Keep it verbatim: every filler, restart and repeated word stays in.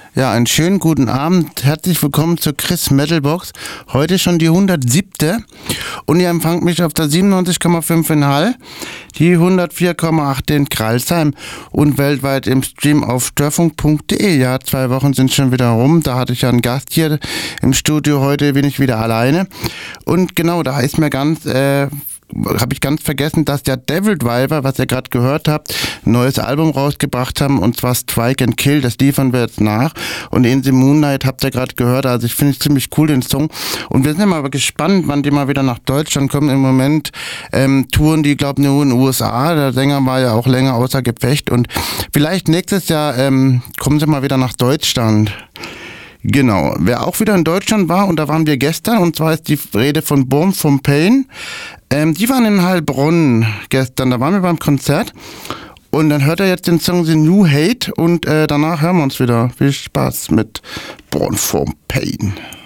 Ja, einen schönen guten Abend. Herzlich willkommen zur Chris Metalbox. Heute schon die hundertsiebte und ihr empfangt mich auf der siebenundneunzig Komma fünf in Hall, die hundertvier Komma acht in Kralsheim und weltweit im Stream auf störfunk punkt de. Ja, zwei Wochen sind schon wieder rum. Da hatte ich ja einen Gast hier im Studio. Heute bin ich wieder alleine. Und genau, da ist mir ganz... Äh, habe ich ganz vergessen, dass der Devil Driver, was ihr gerade gehört habt, ein neues Album rausgebracht haben, und zwar Strike and Kill. Das liefern wir jetzt nach. Und In the Moonlight habt ihr gerade gehört. Also ich finde es ziemlich cool, den Song. Und wir sind immer aber gespannt, wann die mal wieder nach Deutschland kommen. Im Moment ähm, touren die, glaube ich, nur in den U S A. Der Sänger war ja auch länger außer Gefecht. Und vielleicht nächstes Jahr ähm, kommen sie mal wieder nach Deutschland. Genau, wer auch wieder in Deutschland war, und da waren wir gestern, und zwar ist die Rede von Born from Pain. Ähm, die waren in Heilbronn gestern, da waren wir beim Konzert, und dann hört er jetzt den Song The New Hate, und äh, danach hören wir uns wieder. Viel Spaß mit Born from Pain.